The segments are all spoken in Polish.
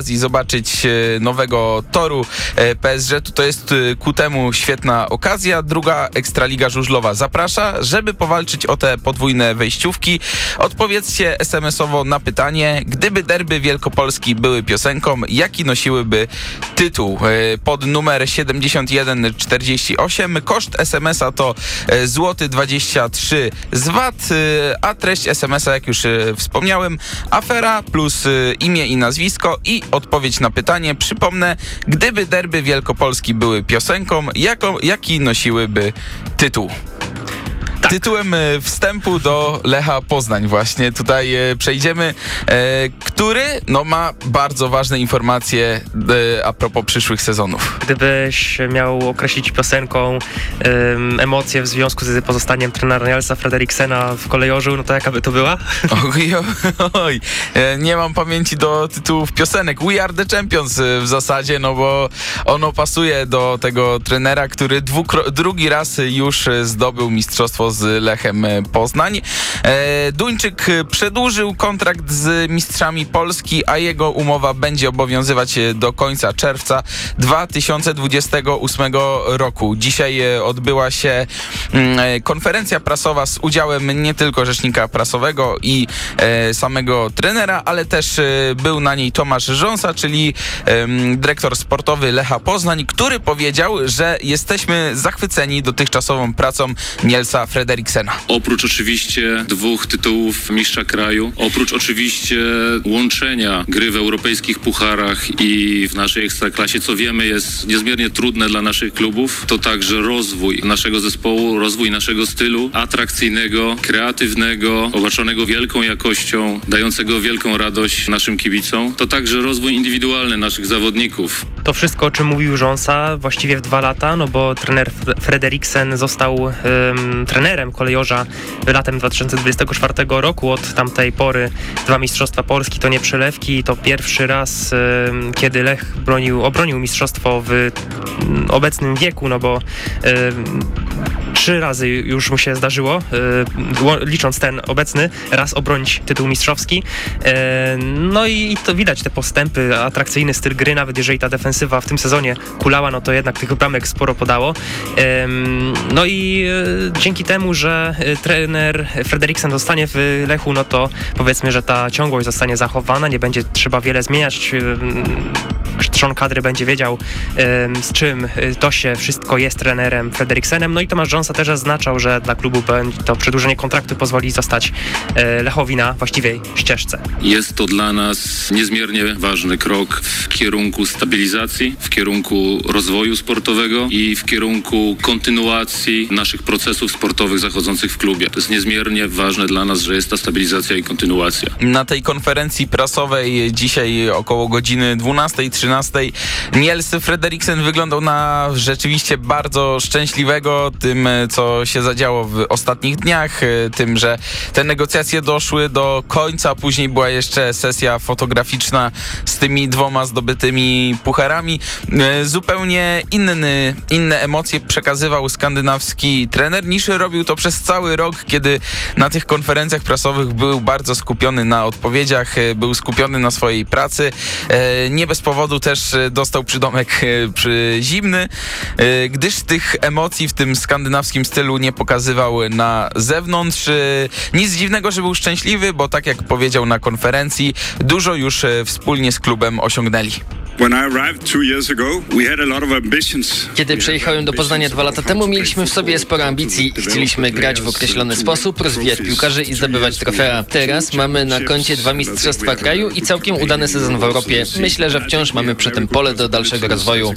i zobaczyć nowego toru PSG, to jest ku temu świetna okazja. Druga Ekstraliga Żużlowa zaprasza, żeby powalczyć o te podwójne wejściówki. Odpowiedzcie SMS-owo na pytanie, gdyby derby Wielkopolski były piosenką, jaki nosiłyby tytuł? Pod numer 7148. Koszt SMS-a to złoty 23 z VAT, a treść SMS-a, jak już wspomniałem, afera plus imię i nazwisko i odpowiedź na pytanie. Przypomnę, gdyby derby Wielkopolski były piosenką, jaki nosiłyby tytuł? Tak. Tytułem wstępu do Lecha Poznań właśnie tutaj przejdziemy, który ma bardzo ważne informacje a propos przyszłych sezonów. Gdybyś miał określić piosenką emocje w związku z pozostaniem trenera Nielsa Frederiksena w Kolejorzu, no to jaka by to była? Oj, nie mam pamięci do tytułów piosenek. We are the champions w zasadzie, no bo ono pasuje do tego trenera, który drugi raz już zdobył mistrzostwo z Lechem Poznań. Duńczyk przedłużył kontrakt z mistrzami Polski, a jego umowa będzie obowiązywać do końca czerwca 2028 roku. Dzisiaj odbyła się konferencja prasowa z udziałem nie tylko rzecznika prasowego i samego trenera, ale też był na niej Tomasz Rząsa, czyli dyrektor sportowy Lecha Poznań, który powiedział, że jesteśmy zachwyceni dotychczasową pracą Nielsa Frederiksena. Oprócz oczywiście 2 tytułów mistrza kraju, oprócz oczywiście łączenia gry w europejskich pucharach i w naszej ekstraklasie, co wiemy jest niezmiernie trudne dla naszych klubów, to także rozwój naszego zespołu, rozwój naszego stylu atrakcyjnego, kreatywnego, obarczonego wielką jakością, dającego wielką radość naszym kibicom. To także rozwój indywidualny naszych zawodników. To wszystko, o czym mówił Rząsa, właściwie w 2 lata, no bo trener Frederiksen został trenerem Kolejorza latem 2024 roku. Od tamtej pory 2 mistrzostwa Polski to nie przelewki. To pierwszy raz, kiedy Lech obronił mistrzostwo w obecnym wieku, no bo 3 razy już mu się zdarzyło, licząc ten obecny, raz obronić tytuł mistrzowski. No i to widać, te postępy, atrakcyjny styl gry, nawet jeżeli ta defensywa w tym sezonie kulała, no to jednak tych bramek sporo podało. No i dzięki temu, że trener Frederiksen zostanie w Lechu, no to powiedzmy, że ta ciągłość zostanie zachowana, nie będzie trzeba wiele zmieniać. Trzon kadry będzie wiedział, z czym to się wszystko jest trenerem Frederiksenem. No i Tomasz Rząsa też zaznaczał, że dla klubu to przedłużenie kontraktu pozwoli zostać Lechowi na właściwej ścieżce. Jest to dla nas niezmiernie ważny krok w kierunku stabilizacji, w kierunku rozwoju sportowego i w kierunku kontynuacji naszych procesów sportowych zachodzących w klubie. To jest niezmiernie ważne dla nas, że jest ta stabilizacja i kontynuacja. Na tej konferencji prasowej dzisiaj około godziny 12:13 Niels Frederiksen wyglądał na rzeczywiście bardzo szczęśliwego tym, co się zadziało w ostatnich dniach, tym, że te negocjacje doszły do końca, później była jeszcze sesja fotograficzna z tymi 2 zdobytymi pucharami. Zupełnie inne emocje przekazywał skandynawski trener niż robił to przez cały rok, kiedy na tych konferencjach prasowych był bardzo skupiony na odpowiedziach, był skupiony na swojej pracy. Nie bez powodu też dostał przydomek zimny, gdyż tych emocji w tym skandynawskim stylu nie pokazywał na zewnątrz. Nic dziwnego, że był szczęśliwy, bo tak jak powiedział na konferencji, dużo już wspólnie z klubem osiągnęli. Kiedy przyjechałem do Poznania 2 lata temu, mieliśmy w sobie sporo ambicji. Chcieliśmy grać w określony sposób, rozwijać piłkarzy i zdobywać trofea. Teraz mamy na koncie 2 mistrzostwa kraju i całkiem udany sezon w Europie. Myślę, że wciąż mamy przy tym pole do dalszego rozwoju.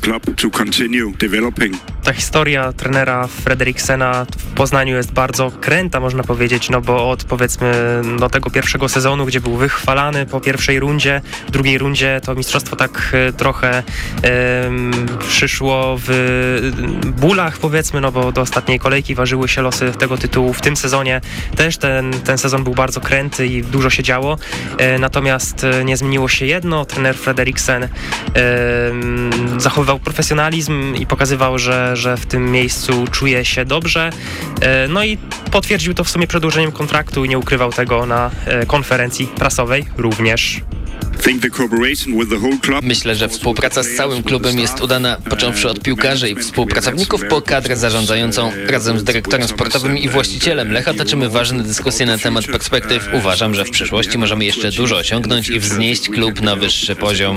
Ta historia trenera Frederiksena w Poznaniu jest bardzo kręta, można powiedzieć, no bo od powiedzmy do tego pierwszego sezonu, gdzie był wychwalany po pierwszej rundzie, w drugiej rundzie to mistrzostwo tak trochę przyszło w bólach, powiedzmy, no bo do ostatniej kolejki ważyły się losy tego tytułu. W tym sezonie też ten sezon był bardzo kręty i dużo się działo, natomiast nie zmieniło się jedno. Trener Frederiksen zachowywał profesjonalizm i pokazywał, że w tym miejscu czuje się dobrze. No i potwierdził to w sumie przedłużeniem kontraktu i nie ukrywał tego na konferencji prasowej również. Myślę, że współpraca z całym klubem jest udana, począwszy od piłkarzy i współpracowników po kadrę zarządzającą. Razem z dyrektorem sportowym i właścicielem Lecha toczymy ważne dyskusje na temat perspektyw. Uważam, że w przyszłości możemy jeszcze dużo osiągnąć i wznieść klub na wyższy poziom.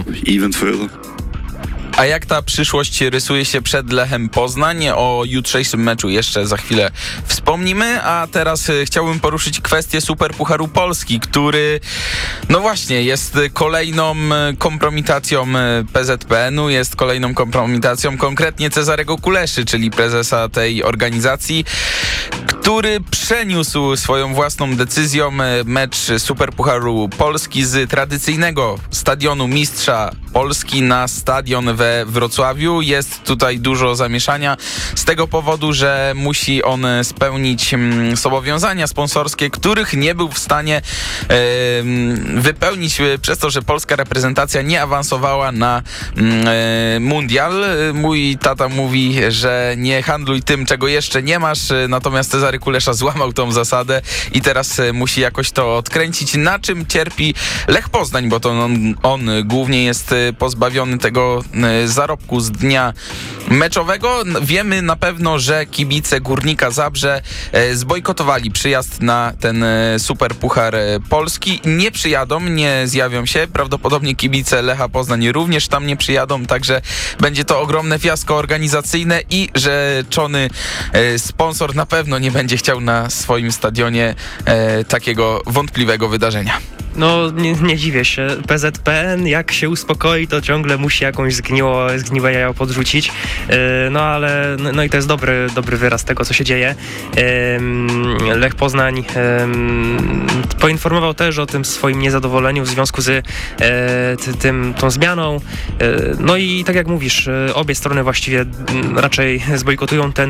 A jak ta przyszłość rysuje się przed Lechem Poznań? O jutrzejszym meczu jeszcze za chwilę wspomnimy, a teraz chciałbym poruszyć kwestię Superpucharu Polski, który no właśnie jest kolejną kompromitacją PZPN-u, jest kolejną kompromitacją konkretnie Cezarego Kuleszy, czyli prezesa tej organizacji, który przeniósł swoją własną decyzją mecz Superpucharu Polski z tradycyjnego stadionu Mistrza Polski na stadion we Wrocławiu. Jest tutaj dużo zamieszania z tego powodu, że musi on spełnić zobowiązania sponsorskie, których nie był w stanie wypełnić przez to, że polska reprezentacja nie awansowała na mundial. Mój tata mówi, że nie handluj tym, czego jeszcze nie masz, natomiast Cezary Kulesza złamał tą zasadę i teraz musi jakoś to odkręcić. Na czym cierpi Lech Poznań, bo to on głównie jest pozbawiony tego zarobku z dnia meczowego. Wiemy na pewno, że kibice Górnika Zabrze zbojkotowali przyjazd na ten Superpuchar Polski. Nie przyjadą, nie zjawią się. Prawdopodobnie kibice Lecha Poznań również tam nie przyjadą, także będzie to ogromne fiasko organizacyjne i rzeczony sponsor na pewno nie będzie chciał na swoim stadionie takiego wątpliwego wydarzenia. No, nie dziwię się. PZPN, jak się uspokoi, to ciągle musi jakąś zgniłe jajo podrzucić. No ale, no i to jest dobry wyraz tego, co się dzieje. Lech Poznań poinformował też o tym swoim niezadowoleniu w związku z tą zmianą. No i tak jak mówisz, obie strony właściwie raczej zbojkotują ten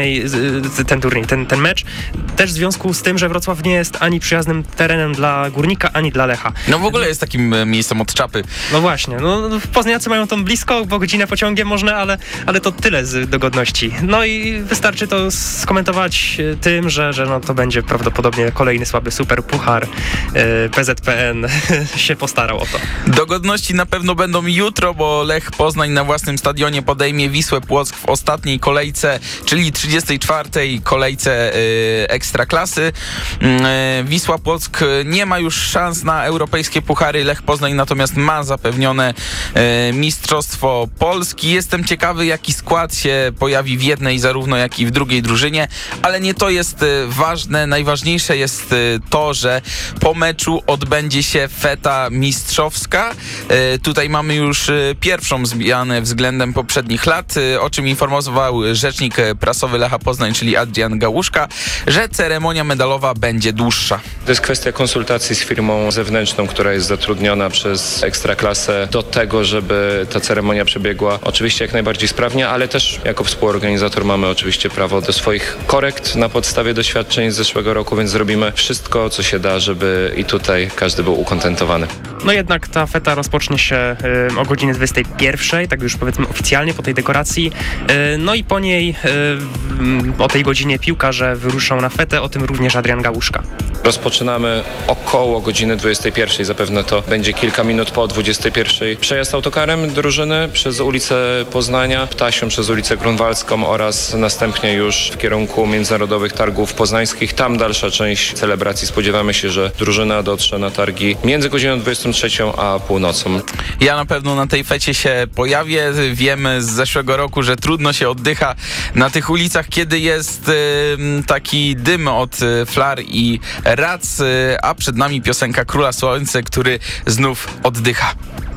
mecz. Też w związku z tym, że Wrocław nie jest ani przyjaznym terenem dla Górnika, ani dla Lecha. No w ogóle jest takim miejscem od czapy. No właśnie, no Poznaniacy mają tam blisko, bo godzinę pociągiem można, ale to tyle z dogodności. No i wystarczy to skomentować tym, że no to będzie prawdopodobnie kolejny słaby superpuchar. PZPN się postarał o to. Dogodności na pewno będą jutro, bo Lech Poznań na własnym stadionie podejmie Wisłę Płock w ostatniej kolejce, czyli 34. kolejce Ekstraklasy. Wisła Płock nie ma już szans na europejskie puchary. Lech Poznań natomiast ma zapewnione Mistrzostwo Polski. Jestem ciekawy, jaki skład się pojawi w jednej zarówno jak i w drugiej drużynie, ale nie to jest ważne. Najważniejsze jest to, że po meczu odbędzie się feta mistrzowska. Tutaj mamy już pierwszą zmianę względem poprzednich lat, o czym informował rzecznik prasowy Lecha Poznań, czyli Adrian Gałuszka, że ceremonia medalowa będzie dłuższa. To jest kwestia konsultacji z firmą zewnętrzną, która jest zatrudniona przez Ekstraklasę do tego, żeby ta ceremonia przebiegła oczywiście jak najbardziej sprawnie, ale też jako współorganizator mamy oczywiście prawo do swoich korekt na podstawie doświadczeń z zeszłego roku, więc zrobimy wszystko, co się da, żeby i tutaj każdy był ukontentowany. No jednak ta feta rozpocznie się o godzinie 21, tak już powiedzmy oficjalnie po tej dekoracji. No i po niej o tej godzinie piłkarze wyruszą na fetę, o tym również Adrian Gałuszka. Rozpoczynamy około godziny 21, zapewne to będzie kilka minut po 21. Przejazd autokarem drużyny przez ulicę Poznania, Ptasią przez ulicę Grunwaldzką oraz następnie już w kierunku Międzynarodowych Targów Poznańskich. Tam dalsza część celebracji. Spodziewamy się, że drużyna dotrze na targi między godziną 23 a północą. Ja na pewno na tej fecie się pojawię. Wiemy z zeszłego roku, że trudno się oddycha na tych ulicach, kiedy jest taki dym od flar i rac, a przed nami piosenka Króla Słońce, który znów oddycha.